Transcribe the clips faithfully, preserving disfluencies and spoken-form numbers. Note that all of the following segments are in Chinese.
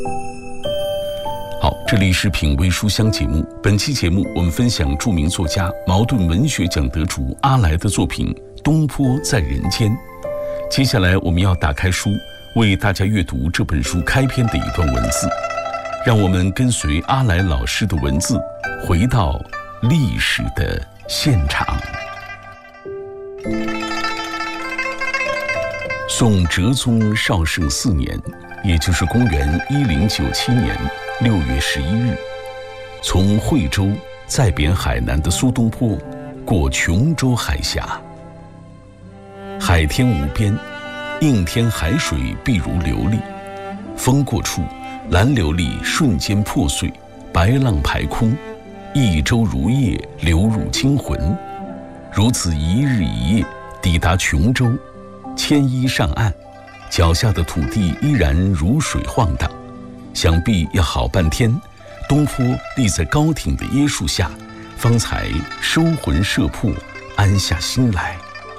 好，这里是品味书香节目。本期节目我们分享著名作家、茅盾文学奖得主阿来的作品《东坡在人间》。接下来我们要打开书，为大家阅读这本书开篇的一段文字。让我们跟随阿来老师的文字，回到历史的现场。宋哲宗绍圣四年，也就是公元一零九七年六月十一日，从惠州再贬海南的苏东坡过琼州海峡。海天无边，映天海水碧如琉璃，风过处，蓝琉璃瞬间破碎，白浪排空，一舟如叶流入惊魂。如此一日一夜，抵达琼州，牵衣上岸，脚下的土地依然如水晃荡，想必要好半天。东坡立在高挺的椰树下，方才收魂摄魄，安下心来。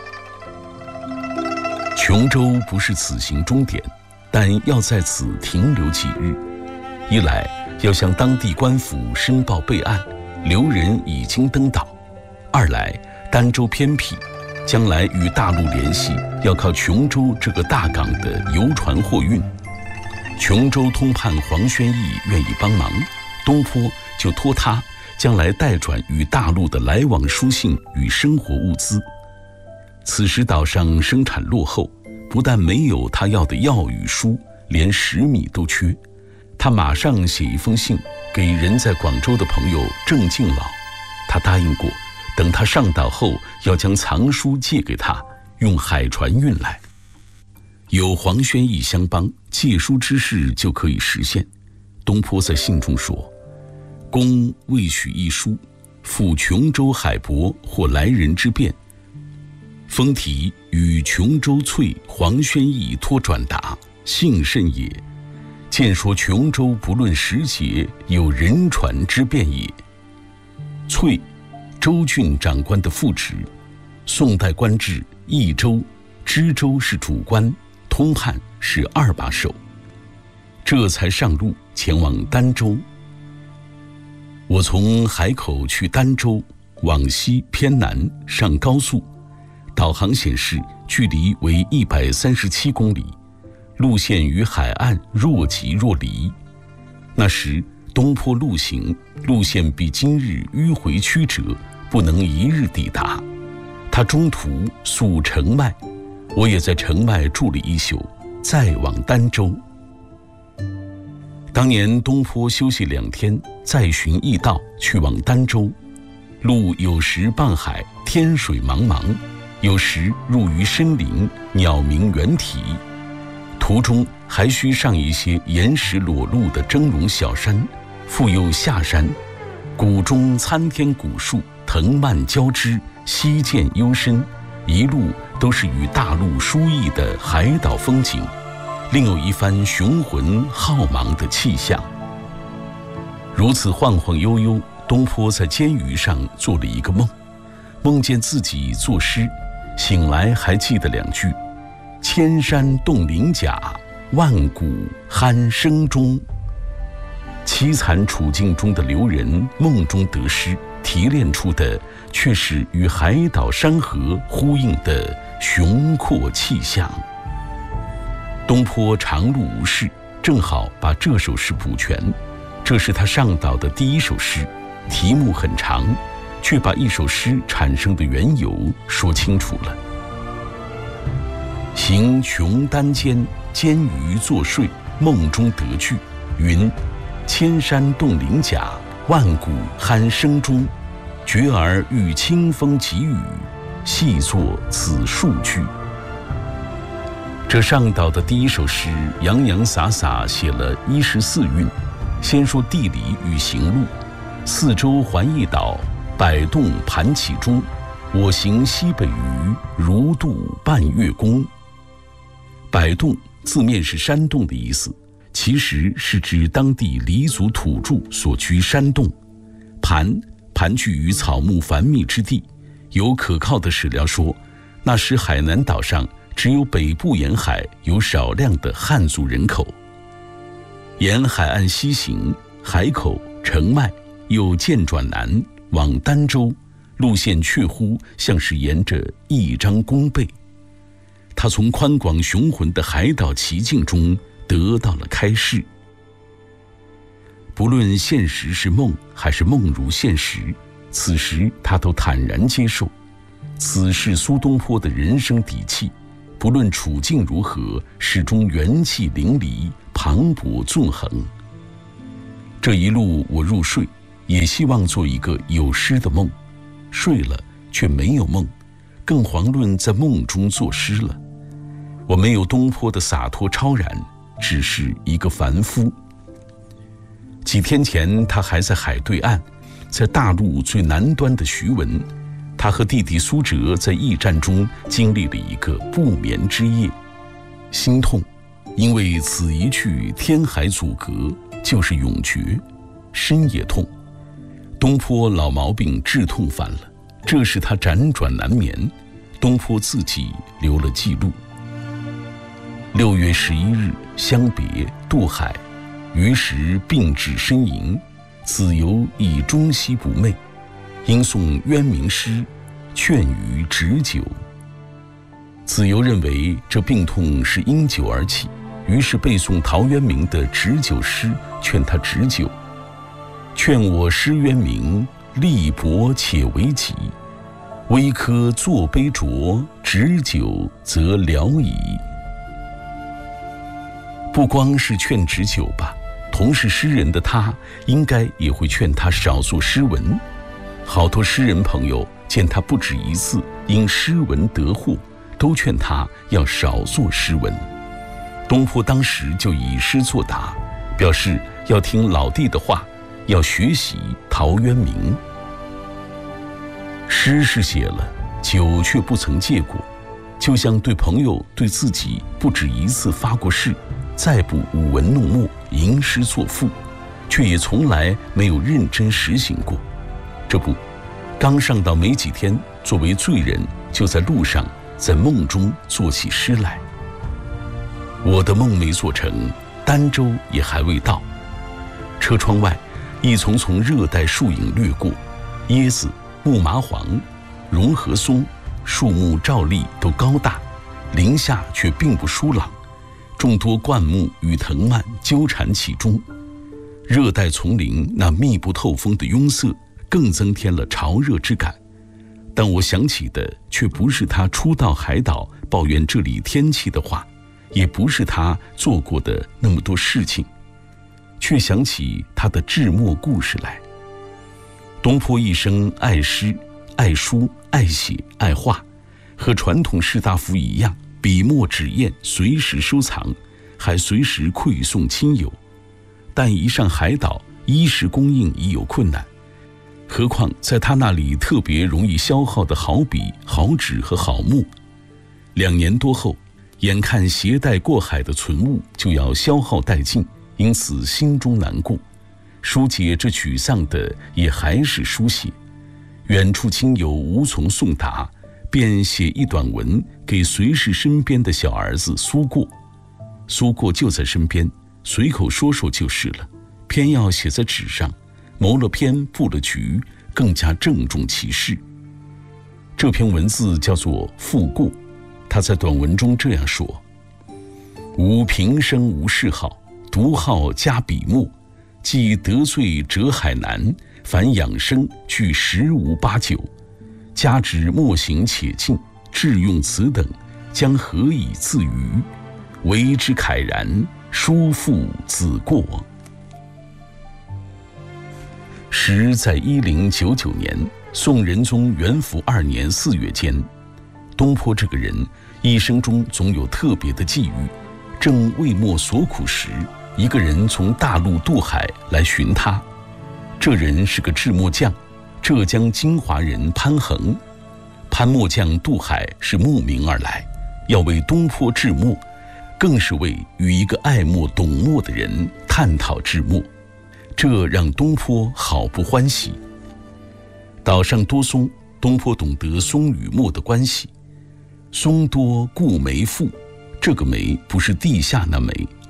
琼州不是此行终点，但要在此停留几日。一来要向当地官府申报备案，留人已经登岛；二来儋州偏僻，将来与大陆联系要靠琼州这个大港的游船货运。琼州通判黄宣义愿意帮忙，东坡就托他将来代转与大陆的来往书信与生活物资。此时岛上生产落后，不但没有他要的药与书，连食米都缺。他马上写一封信给人在广州的朋友郑敬老，他答应过，等他上岛后要将藏书借给他，用海船运来。有黄宣义相帮，借书之事就可以实现。东坡在信中说：公未许一书，赴琼州海舶或来人之便，封题与琼州翠黄宣义托转达，幸甚也。见说琼州不论时节，有人船之便也。翠，州郡长官的副职，宋代官制益州、知州是主官，通判是二把手。这才上路前往儋州。我从海口去儋州，往西偏南上高速，导航显示距离为一百三十七公里，路线与海岸若即若离。那时东坡路行路线比今日迂回曲折，不能一日抵达。他中途宿城外，我也在城外住了一宿，再往儋州。当年东坡休息两天，再寻驿道去往儋州，路有时傍海，天水茫茫，有时入于深林，鸟鸣猿啼。途中还需上一些岩石裸露的峥嵘小山，复又下山，谷中参天古树，藤蔓交织，溪涧幽深，一路都是与大陆殊异的海岛风景，另有一番雄浑浩茫的气象。如此晃晃悠悠，东坡在监狱上做了一个梦，梦见自己作诗，醒来还记得两句：千山动鳞甲，万古酣声中。凄惨处境中的留人梦中得诗，提炼出的却是与海岛山河呼应的雄阔气象。东坡长路无事，正好把这首诗补全。这是他上岛的第一首诗，题目很长，却把一首诗产生的缘由说清楚了。行琼儋间，监狱作睡，梦中得句，云：千山动鳞甲，万古酣声中。觉而遇清风急雨，细作此数句。这上岛的第一首诗洋洋洒洒写了一十四韵。先说地理与行路：四周环一岛，百洞盘起中。我行西北隅，如渡半月宫。百洞字面是山洞的意思，其实是指当地黎族土著所居山洞。盘盘踞于草木繁密之地，有可靠的史料说，那时海南岛上只有北部沿海有少量的汉族人口。 沿海岸西行，海口、澄迈又渐转南往儋州，路线确乎像是沿着一张弓背。他从宽广雄浑的海岛奇境中得到了开示。不论现实是梦还是梦如现实，此时他都坦然接受。此是苏东坡的人生底气，不论处境如何，始终元气淋漓，磅礴纵横。这一路我入睡，也希望做一个有诗的梦，睡了却没有梦，更遑论在梦中作诗了。我没有东坡的洒脱超然，只是一个凡夫。几天前，他还在海对岸，在大陆最南端的徐闻，他和弟弟苏辙在驿站中经历了一个不眠之夜。心痛，因为此一去天海阻隔，就是永绝；身也痛，东坡老毛病治痛犯了，这是他辗转难眠。东坡自己留了记录。六月十一日，相别渡海，余时病至呻吟，子由以终夕不寐，应诵渊明诗，劝于止酒。子由认为这病痛是因酒而起，于是背诵陶渊明的止酒诗，劝他止酒。劝我诗渊明，力薄且为己，微科作杯浊，止酒则了矣。不光是劝止酒吧，同是诗人的他，应该也会劝他少做诗文。好多诗人朋友见他不止一次因诗文得祸，都劝他要少做诗文。东坡当时就以诗作答，表示要听老弟的话，要学习陶渊明。诗是写了，酒却不曾戒过，就像对朋友对自己不止一次发过誓，再不舞文弄墨吟诗作赋，却也从来没有认真实行过。这不，刚上岛没几天，作为罪人就在路上在梦中做起诗来。我的梦没做成，儋州也还未到。车窗外一丛丛热带树影掠过，椰子、木麻黄、榕和松树木照例都高大，林下却并不疏朗，众多灌木与藤蔓纠缠其中。热带丛林那密不透风的拥塞更增添了潮热之感，但我想起的却不是他初到海岛抱怨这里天气的话，也不是他做过的那么多事情，却想起他的志墨故事来。东坡一生爱诗、爱书、爱写、爱画，和传统士大夫一样，笔墨纸砚随时收藏，还随时馈送亲友。但一上海岛，衣食供应已有困难，何况在他那里特别容易消耗的好笔、好纸和好墨。两年多后，眼看携带过海的存物就要消耗殆尽，因此心中难过。疏解这沮丧的也还是书写。远处亲友无从送达，便写一短文给随侍身边的小儿子苏过。苏过就在身边，随口说说就是了，偏要写在纸上，谋了篇布了局，更加郑重其事。这篇文字叫做《赋过》，他在短文中这样说：吾平生无嗜好，独好加笔墨，既得罪折海南，凡养生俱十无八九，加之墨行且尽，致用此等，将何以自娱？为之慨然，书赋子过。时在一零九九年，宋仁宗元符二年四月间，东坡这个人一生中总有特别的际遇，正为墨所苦时，一个人从大陆渡海来寻他。这人是个制墨匠，浙江金华人潘衡。潘墨匠渡海是慕名而来，要为东坡制墨，更是为与一个爱墨懂墨的人探讨制墨，这让东坡好不欢喜。岛上多松，东坡懂得松与墨的关系。松多故梅富，这个梅不是地下那梅，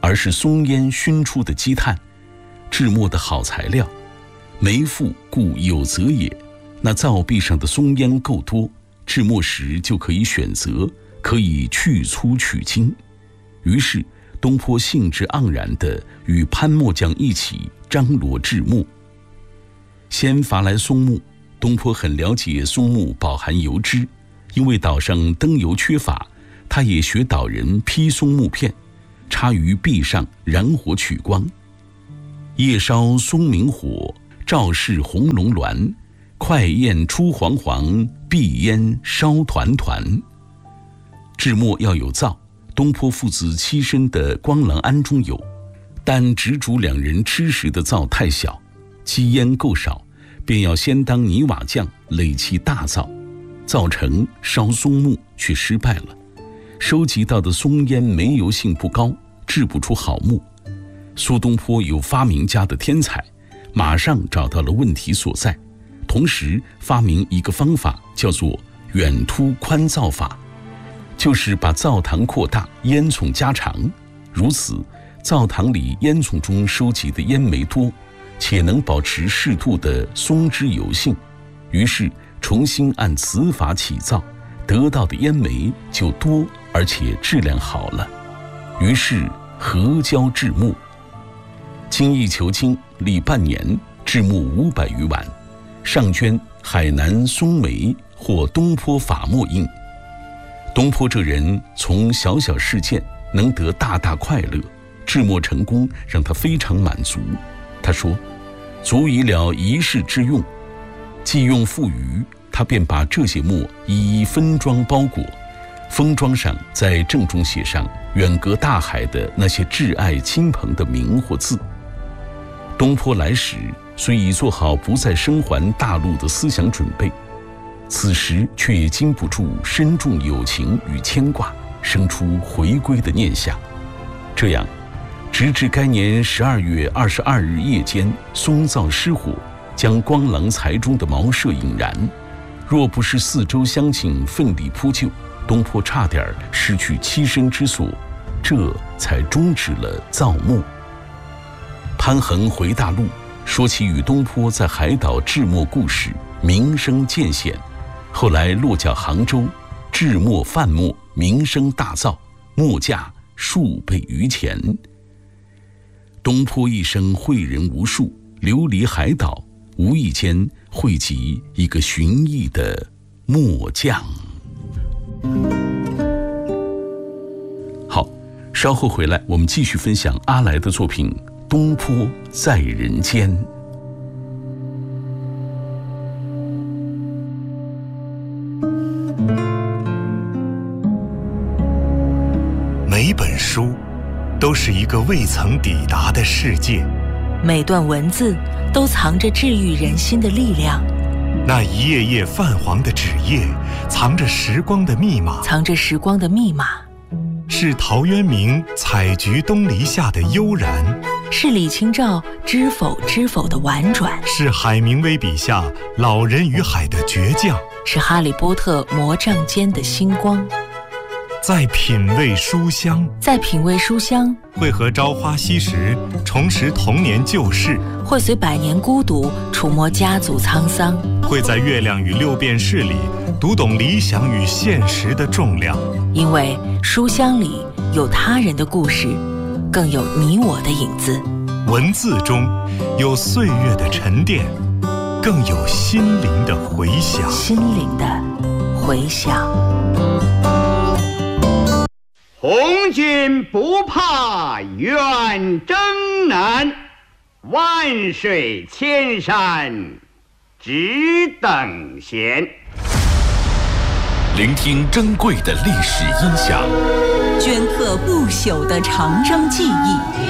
而是松烟熏出的积炭，制墨的好材料。煤富故有则也，那灶壁上的松烟够多，制墨时就可以选择，可以去粗取精。于是东坡兴致盎然地与潘墨匠一起张罗制墨。先伐来松木，东坡很了解松木饱含油脂，因为岛上灯油缺乏，他也学岛人劈松木片，插于壁上燃火取光。夜烧松明火，照视红龙鸾，快焰出黄黄，碧烟烧团团。制墨要有灶，东坡父子栖身的光廊庵中有，但执主两人吃食的灶太小，积烟够少，便要先当泥瓦匠垒起大灶，造成烧松木却失败了。收集到的松烟煤油性不高，制不出好木。苏东坡有发明家的天才，马上找到了问题所在，同时发明一个方法，叫做远凸宽灶法，就是把灶膛扩大，烟囱加长。如此，灶膛里烟囱中收集的烟煤多，且能保持适度的松脂油性。于是重新按此法起灶，得到的烟煤就多，而且质量好了。于是合胶制木，精益求精，历半年，制木五百余碗，上捐海南松梅或东坡法墨印。东坡这人从小小事件能得大大快乐，制墨成功让他非常满足。他说：“足以了一世之用。”既用富余，他便把这些墨一一分装包裹，封装上在正中写上远隔大海的那些挚爱亲朋的名或字。东坡来时虽已做好不再生还大陆的思想准备，此时却也禁不住深重友情与牵挂，生出回归的念想。这样直至该年十二月二十二日夜间，松灶失火，将光廊材中的茅舍引燃。若不是四周乡亲奋力扑救，东坡差点失去栖身之所，这才终止了造墨。潘衡回大陆，说起与东坡在海岛制墨故事，名声渐显。后来落脚杭州，制墨贩墨，名声大噪，墨价数倍于前。东坡一生会人无数，流离海岛，无意间汇集一个寻艺的墨匠。好，稍后回来我们继续分享阿来的作品《东坡在人间》。 每本书都是一个未曾抵达的世界， 每段文字都藏着治愈人心的力量。 那一页页泛黄的纸页，藏着时光的密码， 藏着时光的密码。 是陶渊明采菊东篱下的悠然， 是李清照知否知否的婉转， 是海明威笔下老人与海的倔强， 是哈利波特魔杖间的星光。 在品味书香， 在品味书香， 会和朝花夕拾重拾童年旧事， 会随百年孤独触摸家族沧桑， 会在月亮与六便士里读懂理想与现实的重量。 因为书香里有他人的故事，更有你我的影子。 文字中有岁月的沉淀，更有心灵的回响。 心灵的回响。 红军不怕远征难，万水千山只等闲。 聆听珍贵的历史音响， 镌刻不朽的长征记忆。